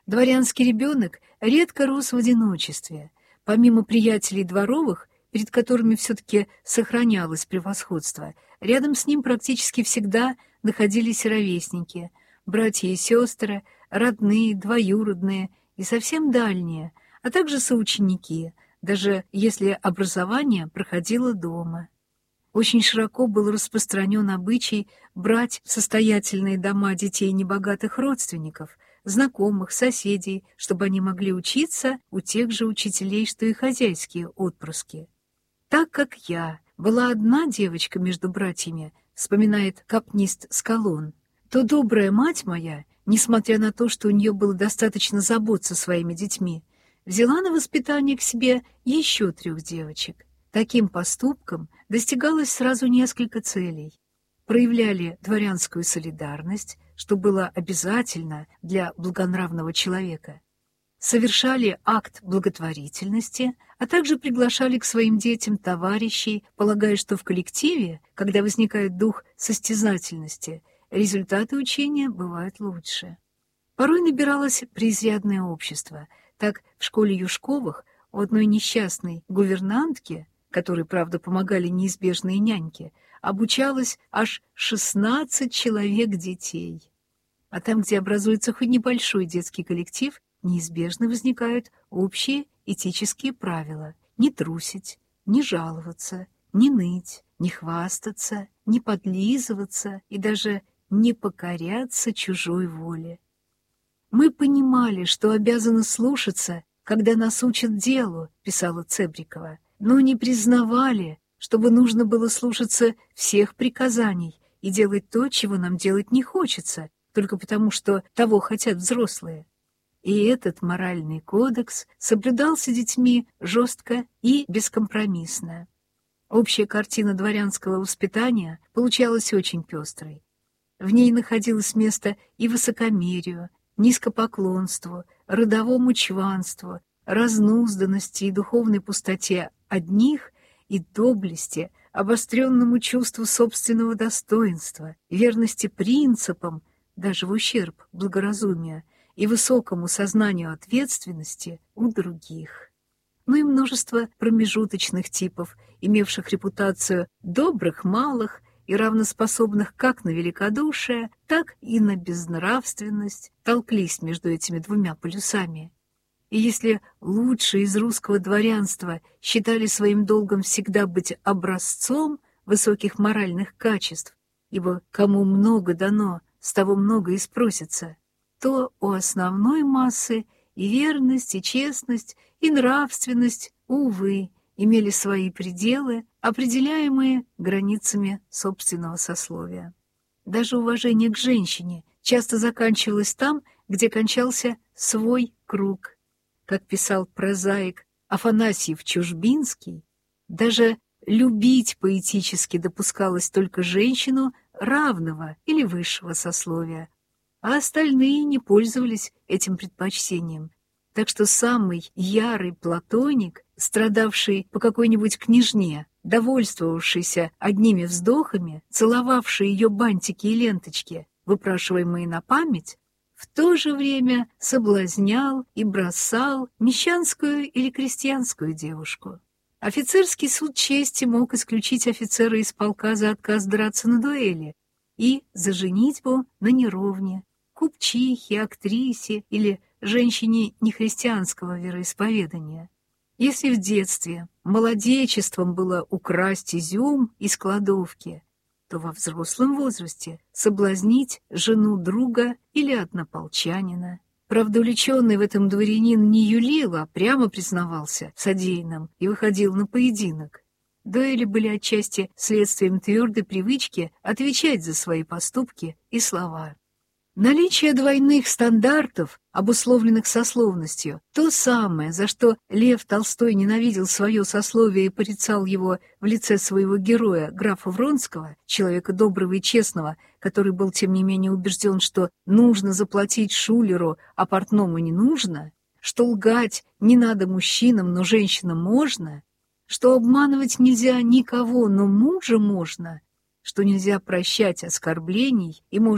Дворянский ребенок редко рос в одиночестве. Помимо приятелей дворовых, перед которыми все-таки сохранялось превосходство, рядом с ним практически всегда находились ровесники, братья и сестры, родные, двоюродные и совсем дальние, а также соученики, даже если образование проходило дома. Очень широко был распространен обычай брать в состоятельные дома детей небогатых родственников, знакомых, соседей, чтобы они могли учиться у тех же учителей, что и хозяйские отпрыски. «Так как я была одна девочка между братьями», вспоминает капнист Скалон, то добрая мать моя, несмотря на то, что у нее было достаточно забот со своими детьми, взяла на воспитание к себе еще 3 девочек. Таким поступком достигалось сразу несколько целей. Проявляли дворянскую солидарность, что было обязательно для благонравного человека, совершали акт благотворительности, а также приглашали к своим детям товарищей, полагая, что в коллективе, когда возникает дух состязательности, результаты учения бывают лучше. Порой набиралось преизрядное общество. Так, в школе Юшковых у одной несчастной гувернантки, которой, правда, помогали неизбежные няньки, обучалось аж 16 человек детей. А там, где образуется хоть небольшой детский коллектив, неизбежно возникают общие этические правила: не трусить, не жаловаться, не ныть, не хвастаться, не подлизываться и даже не покоряться чужой воле. «Мы понимали, что обязаны слушаться, когда нас учат делу», — писала Цебрикова, «но не признавали, чтобы нужно было слушаться всех приказаний и делать то, чего нам делать не хочется, только потому, что того хотят взрослые». И этот моральный кодекс соблюдался детьми жестко и бескомпромиссно. Общая картина дворянского воспитания получалась очень пестрой. В ней находилось место и высокомерию, низкопоклонству, родовому чванству, разнузданности и духовной пустоте одних и доблести, обостренному чувству собственного достоинства, верности принципам, даже в ущерб благоразумия, и высокому сознанию ответственности у других. Ну и множество промежуточных типов, имевших репутацию добрых малых и равноспособных как на великодушие, так и на безнравственность, толклись между этими двумя полюсами. И если лучшие из русского дворянства считали своим долгом всегда быть образцом высоких моральных качеств, ибо кому много дано, с того много и спросится, то у основной массы и верность, и честность, и нравственность, увы, имели свои пределы, определяемые границами собственного сословия. Даже уважение к женщине часто заканчивалось там, где кончался свой круг. Как писал прозаик Афанасьев Чужбинский, даже любить поэтически допускалось только женщину равного или высшего сословия, а остальные не пользовались этим предпочтением. Так что самый ярый платоник, страдавший по какой-нибудь княжне, довольствовавшийся одними вздохами, целовавший ее бантики и ленточки, выпрашиваемые на память, в то же время соблазнял и бросал мещанскую или крестьянскую девушку. Офицерский суд чести мог исключить офицера из полка за отказ драться на дуэли и за женитьбу на неровне, купчихе, актрисе или женщине нехристианского вероисповедания. Если в детстве молодечеством было украсть изюм из кладовки, то во взрослом возрасте соблазнить жену друга или однополчанина. Правда, увлеченный в этом дворянин не юлил, а прямо признавался в содеянном и выходил на поединок. Дуэли были отчасти следствием твердой привычки отвечать за свои поступки и слова. Наличие двойных стандартов, обусловленных сословностью, то самое, за что Лев Толстой ненавидел свое сословие и порицал его в лице своего героя, графа Вронского, человека доброго и честного, который был, тем не менее, убежден, что нужно заплатить шулеру, а портному не нужно, что лгать не надо мужчинам, но женщинам можно, что обманывать нельзя никого, но мужа можно, что нельзя прощать оскорблений и можно